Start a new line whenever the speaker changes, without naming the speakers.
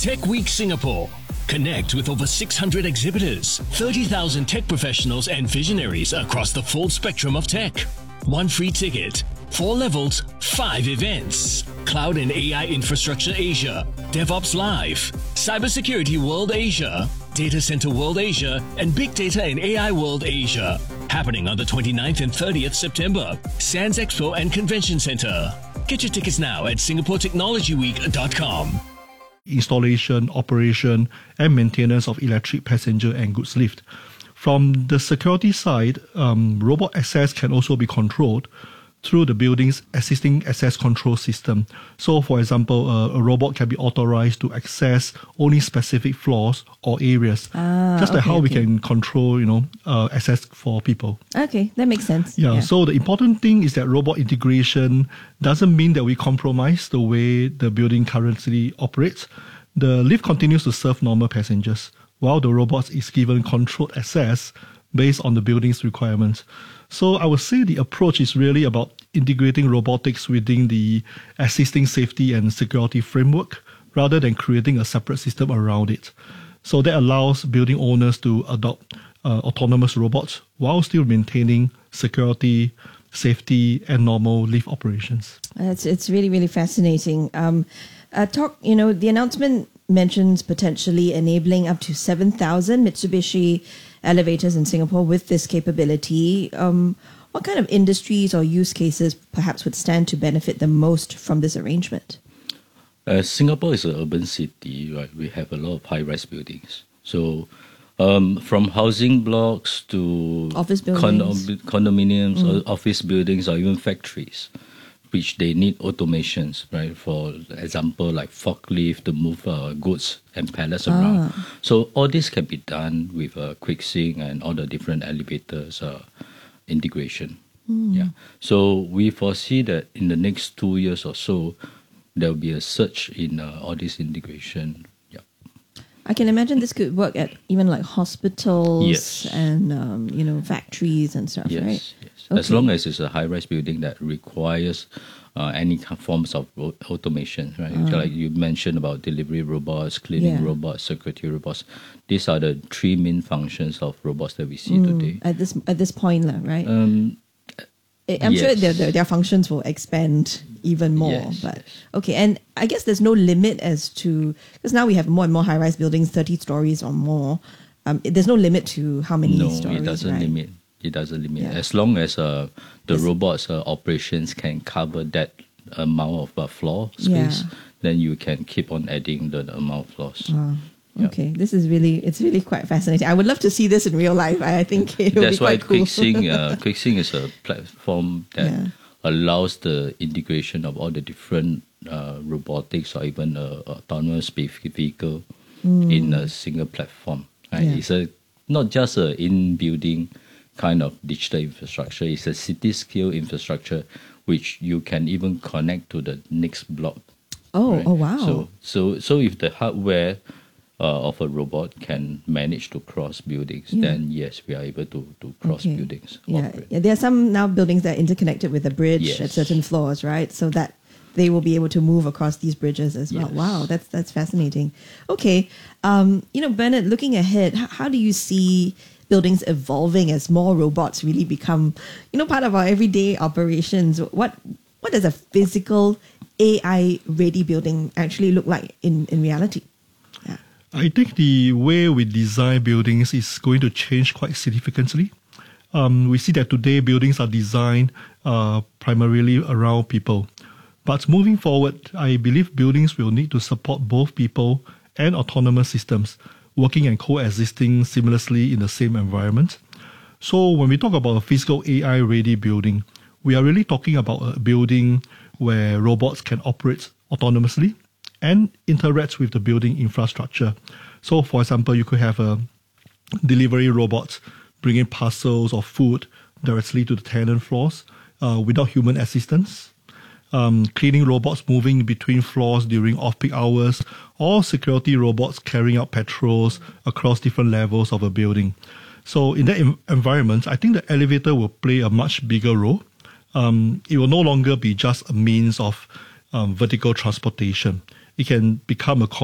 Tech Week Singapore. Connect with over 600 exhibitors, 30,000 tech professionals and visionaries across the full spectrum of tech. 1 free ticket, 4 levels, 5 events. Cloud and AI Infrastructure Asia, DevOps Live, Cybersecurity World Asia, Data Center World Asia, and Big Data and AI World Asia. Happening on the 29th and 30th September, Sands Expo and Convention Center. Get your tickets now at singaporetechnologyweek.com.
Installation, operation, and maintenance of electric passenger and goods lift. From the security side, robot access can also be controlled through the building's existing access control system. So, for example, a robot can be authorized to access only specific floors or areas, just like how we can control, access for people.
Okay, that makes sense.
Yeah, so the important thing is that robot integration doesn't mean that we compromise the way the building currently operates. The lift continues to serve normal passengers, while the robot is given controlled access based on the building's requirements. So I would say the approach is really about integrating robotics within the existing safety and security framework rather than creating a separate system around it. So that allows building owners to adopt autonomous robots while still maintaining security, safety, and normal lift operations.
It's really, really fascinating. The announcement mentions potentially enabling up to 7,000 Mitsubishi elevators in Singapore with this capability. What kind of industries or use cases perhaps would stand to benefit the most from this arrangement?
Singapore is an urban city, right? We have a lot of high-rise buildings. So from housing blocks to
office buildings,
condominiums, or office buildings, or even factories, which they need automations, right? For example, like forklift to move goods and pallets around. So all this can be done with QuickSync and all the different elevators integration. Yeah. So we foresee that in the next 2 years or so, there will be a surge in all this integration. Yeah.
I can imagine this could work at even like hospitals and factories and stuff, right?
Yes. Okay. As long as it's a high-rise building that requires any forms of automation, right? Like you mentioned about delivery robots, cleaning robots, security robots. These are the 3 main functions of robots that we see today.
At this point, right? I'm sure their functions will expand even more. Okay, and I guess there's no limit as to, because now we have more and more high-rise buildings, 30 stories or more. There's no limit to how many stories.
No, it doesn't limit. It doesn't limit. As long as the robot's operations can cover that amount of floor space, then you can keep on adding the amount of floors.
Okay, it's really quite fascinating. I would love to see this in real life. I think it would be quite cool.
That's why QuickSync is a platform that allows the integration of all the different robotics or even autonomous vehicle in a single platform. Right? It's not just an in-building kind of digital infrastructure. It's a city-scale infrastructure which you can even connect to the next block.
Oh wow!
So if the hardware of a robot can manage to cross buildings, then yes, we are able to cross buildings.
There are some now buildings that are interconnected with a bridge at certain floors, right? So that they will be able to move across these bridges as well. Wow, that's fascinating. Okay, Bernard, looking ahead, how do you see buildings evolving as more robots really become, part of our everyday operations? What does a physical AI-ready building actually look like in reality?
I think the way we design buildings is going to change quite significantly. We see that today buildings are designed primarily around people. But moving forward, I believe buildings will need to support both people and autonomous systems working and coexisting seamlessly in the same environment. So when we talk about a physical AI-ready building, we are really talking about a building where robots can operate autonomously and interact with the building infrastructure. So, for example, you could have a delivery robot bringing parcels of food directly to the tenant floors without human assistance. Cleaning robots moving between floors during off-peak hours, or security robots carrying out patrols across different levels of a building. So in that environment, I think the elevator will play a much bigger role. It will no longer be just a means of vertical transportation. It can become a